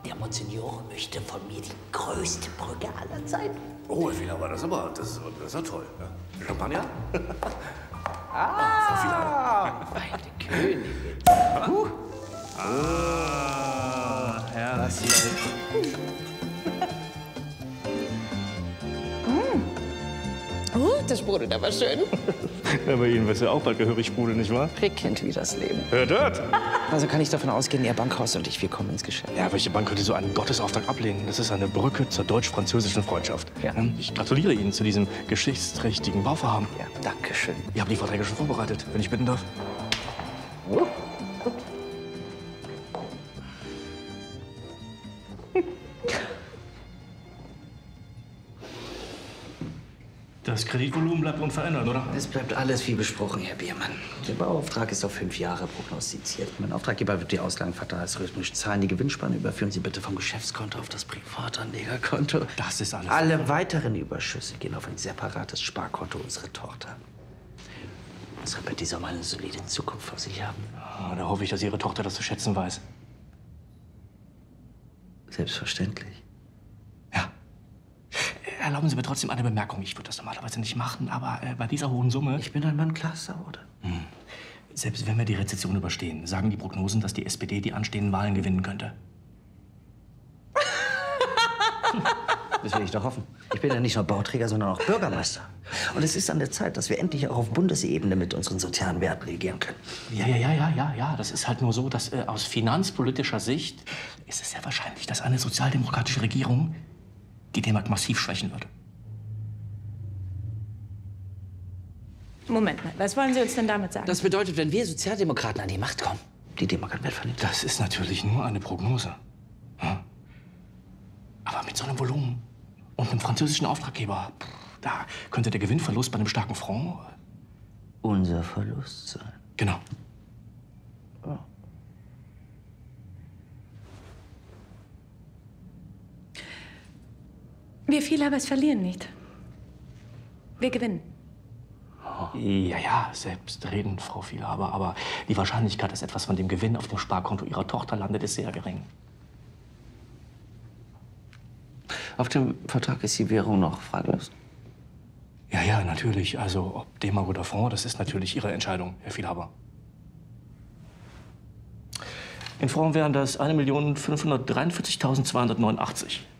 Der Monsignore möchte von mir die größte Brücke aller Zeiten. Oh, Herr Fiedler, das ist ja toll. Ja. Champagner? Meine Königin. Herrlich. Das sprudelt aber schön. Ja, bei Ihnen wird es ja auch bald gehörig sprudeln, nicht wahr? Prickelnd wie das Leben. Hört, hört! Also kann ich davon ausgehen, Ihr Bankhaus und ich, wir kommen ins Geschäft. Ja, welche Bank könnte so einen Gottesauftrag ablehnen? Das ist eine Brücke zur deutsch-französischen Freundschaft. Ja. Ich gratuliere Ihnen zu diesem geschichtsträchtigen Bauvorhaben. Ja, danke schön. Ich habe die Verträge schon vorbereitet, wenn ich bitten darf. Das Kreditvolumen bleibt unverändert, oder? Es bleibt alles wie besprochen, Herr Biermann. Der Bauauftrag ist auf 5 Jahre prognostiziert. Mein Auftraggeber wird die Auslagen quartalsrhythmisch zahlen. Die Gewinnspanne überführen Sie bitte vom Geschäftskonto auf das Privatanlegerkonto. Das ist alles. Alle weiteren Überschüsse gehen auf ein separates Sparkonto unserer Tochter. Unsere Betty soll mal eine solide Zukunft vor sich haben. Ah, da hoffe ich, dass Ihre Tochter das zu schätzen weiß. Selbstverständlich. Ja. Erlauben Sie mir trotzdem eine Bemerkung. Ich würde das normalerweise nicht machen, aber bei dieser hohen Summe... Ich bin ein Mann klarer Worte. Selbst wenn wir die Rezession überstehen, sagen die Prognosen, dass die SPD die anstehenden Wahlen gewinnen könnte. Das will ich doch hoffen. Ich bin ja nicht nur Bauträger, sondern auch Bürgermeister. Und es ist an der Zeit, dass wir endlich auch auf Bundesebene mit unseren sozialen Werten regieren können. Ja. Das ist halt nur so, dass aus finanzpolitischer Sicht ist es sehr wahrscheinlich, dass eine sozialdemokratische Regierung die D-Mark massiv schwächen wird. Moment mal, was wollen Sie uns denn damit sagen? Das bedeutet, wenn wir Sozialdemokraten an die Macht kommen, die D-Mark an Wert verliert. Das ist natürlich nur eine Prognose. Ja? Aber mit so einem Volumen und einem französischen Auftraggeber, da könnte der Gewinnverlust bei einem starken Franc... Unser Verlust sein. Genau. Ja. Wir viel, aber es verlieren nicht. Wir gewinnen. Ja, selbstredend, Frau Vielhaber. Aber die Wahrscheinlichkeit, dass etwas von dem Gewinn auf dem Sparkonto Ihrer Tochter landet, ist sehr gering. Auf dem Vertrag ist die Währung noch fraglos. Ja, natürlich. Also, ob D-Mark oder Franc, das ist natürlich Ihre Entscheidung, Herr Vielhaber. In Franc wären das 1.543.289.